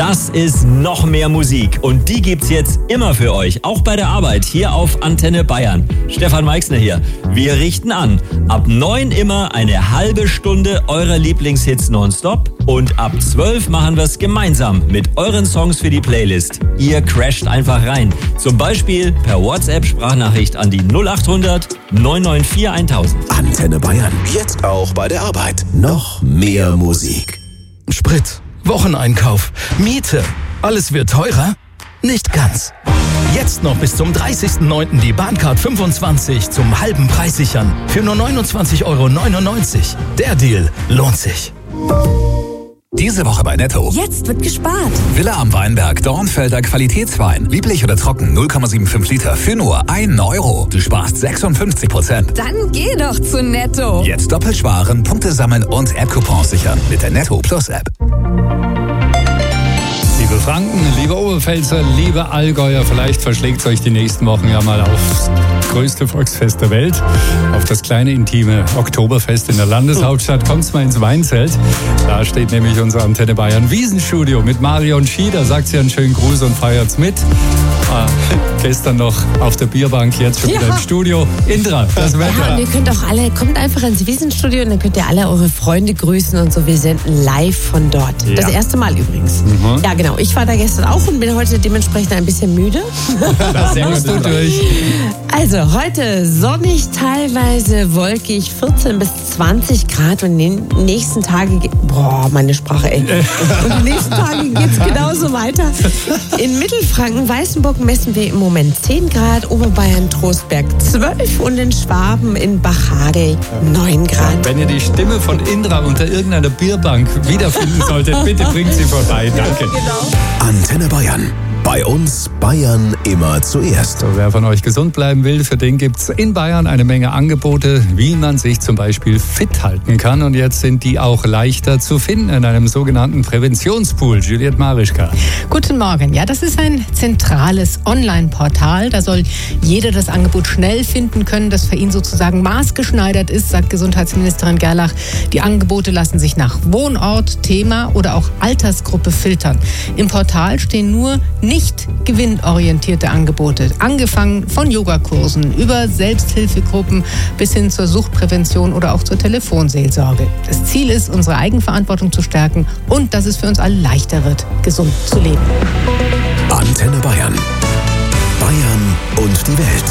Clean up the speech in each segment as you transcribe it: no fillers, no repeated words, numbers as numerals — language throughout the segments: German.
Das ist noch mehr Musik und die gibt's jetzt immer für euch, auch bei der Arbeit hier auf Antenne Bayern. Stefan Meixner hier. Wir richten an. Ab 9 immer eine halbe Stunde eurer Lieblingshits nonstop und ab 12 machen wir's gemeinsam mit euren Songs für die Playlist. Ihr crasht einfach rein. Zum Beispiel per WhatsApp-Sprachnachricht an die 0800 994 1000. Antenne Bayern. Jetzt auch bei der Arbeit. Noch mehr Musik. Sprit, Wocheneinkauf, Miete. Alles wird teurer? Nicht ganz. Jetzt noch bis zum 30.09. die Bahncard 25 zum halben Preis sichern. Für nur 29,99 €. Der Deal lohnt sich. Diese Woche bei Netto. Jetzt wird gespart. Villa am Weinberg, Dornfelder Qualitätswein. Lieblich oder trocken, 0,75 Liter für nur 1 €. Du sparst 56%. Dann geh doch zu Netto. Jetzt doppelt sparen, Punkte sammeln und App-Coupons sichern mit der Netto Plus App. Liebe Franken, liebe Oberpfälzer, liebe Allgäuer, vielleicht verschlägt es euch die nächsten Wochen ja mal aufs größte Volksfest der Welt, auf das kleine, intime Oktoberfest in der Landeshauptstadt. Kommt's mal ins Weinzelt. Da steht nämlich unser Antenne Bayern Wiesenstudio mit Marion Schieder. Sagt sie einen schönen Gruß und feiert's mit. Gestern noch auf der Bierbank, jetzt schon wieder im Studio. Indra, das Wetter. Ja, und ihr könnt auch alle, kommt einfach ins Wiesenstudio und dann könnt ihr alle eure Freunde grüßen und so. Wir senden live von dort. Ja. Das erste Mal übrigens. Mhm. Ja, genau. Ich war da gestern auch und bin heute dementsprechend ein bisschen müde. Das musst du durch. Also, heute sonnig, teilweise wolkig, 14 bis 20 Grad und in den nächsten Tagen, meine Sprache, ey. Und in den nächsten Tagen geht's genauso weiter. In Mittelfranken, Weißenburg messen wir im Moment 10 Grad, Oberbayern, Trostberg 12 und in Schwaben in Bachhagel 9 Grad. Wenn ihr die Stimme von Indra unter irgendeiner Bierbank wiederfinden solltet, bitte bringt sie vorbei. Danke. Genau. Antenne Bayern. Bei uns Bayern immer zuerst. So, wer von euch gesund bleiben will, für den gibt's in Bayern eine Menge Angebote, wie man sich zum Beispiel fit halten kann. Und jetzt sind die auch leichter zu finden in einem sogenannten Präventionspool. Juliette Marischka. Guten Morgen. Ja, das ist ein zentrales Online-Portal. Da soll jeder das Angebot schnell finden können, das für ihn sozusagen maßgeschneidert ist, sagt Gesundheitsministerin Gerlach. Die Angebote lassen sich nach Wohnort, Thema oder auch Altersgruppe filtern. Im Portal stehen nur nicht gewinnorientierte Angebote, angefangen von Yogakursen über Selbsthilfegruppen bis hin zur Suchtprävention oder auch zur Telefonseelsorge. Das Ziel ist, unsere Eigenverantwortung zu stärken und dass es für uns alle leichter wird, gesund zu leben. Antenne Bayern. Bayern und die Welt.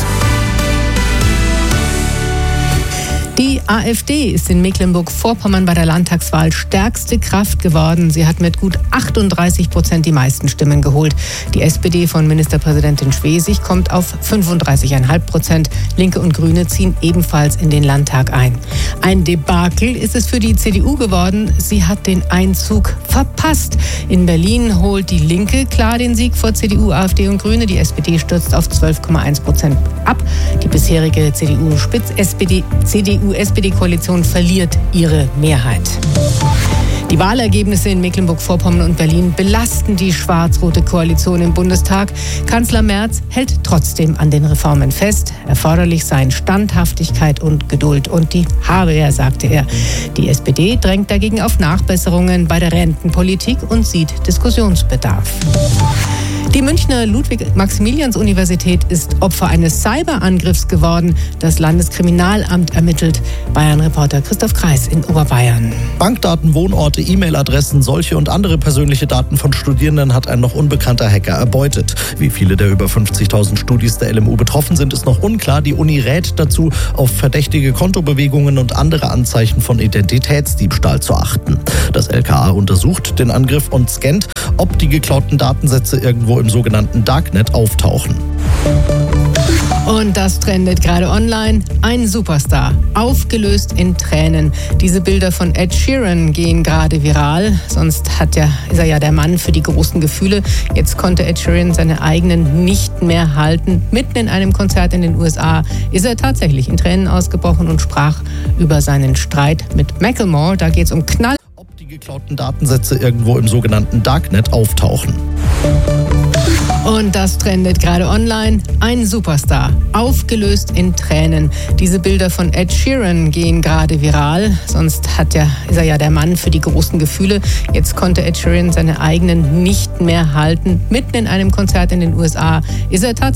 Die AfD ist in Mecklenburg-Vorpommern bei der Landtagswahl stärkste Kraft geworden. Sie hat mit gut 38% die meisten Stimmen geholt. Die SPD von Ministerpräsidentin Schwesig kommt auf 35,5%. Linke und Grüne ziehen ebenfalls in den Landtag ein. Ein Debakel ist es für die CDU geworden. Sie hat den Einzug verpasst. In Berlin holt die Linke klar den Sieg vor CDU, AfD und Grüne. Die stürzt auf 12,1% ab. Die bisherige CDU-SPD-Koalition verliert ihre Mehrheit. Die Wahlergebnisse in Mecklenburg-Vorpommern und Berlin belasten die schwarz-rote Koalition im Bundestag. Kanzler Merz hält trotzdem an den Reformen fest. Erforderlich seien Standhaftigkeit und Geduld. Und die habe er, sagte er. Die SPD drängt dagegen auf Nachbesserungen bei der Rentenpolitik und sieht Diskussionsbedarf. Die Münchner Ludwig-Maximilians-Universität ist Opfer eines Cyberangriffs geworden. Das Landeskriminalamt ermittelt. Bayern-Reporter Christoph Kreis in Oberbayern. Bankdaten, Wohnorte, E-Mail-Adressen, solche und andere persönliche Daten von Studierenden hat ein noch unbekannter Hacker erbeutet. Wie viele der über 50.000 Studis der LMU betroffen sind, ist noch unklar. Die Uni rät dazu, auf verdächtige Kontobewegungen und andere Anzeichen von Identitätsdiebstahl zu achten. Das LKA untersucht den Angriff und scannt, ob die geklauten Datensätze irgendwo im sogenannten Darknet auftauchen. Und das trendet gerade online. Ein Superstar, aufgelöst in Tränen. Diese Bilder von Ed Sheeran gehen gerade viral. Sonst ist er ja der Mann für die großen Gefühle. Jetzt konnte Ed Sheeran seine eigenen nicht mehr halten. Mitten in einem Konzert in den USA ist er tatsächlich in Tränen ausgebrochen und sprach über seinen Streit mit Macklemore. Da geht es um Knall. Ob die geklauten Datensätze irgendwo im sogenannten Darknet auftauchen. Und das trendet gerade online. Ein Superstar, aufgelöst in Tränen. Diese Bilder von Ed Sheeran gehen gerade viral. Sonst ist er ja der Mann für die großen Gefühle. Jetzt konnte Ed Sheeran seine eigenen nicht mehr halten. Mitten in einem Konzert in den USA ist er tatsächlich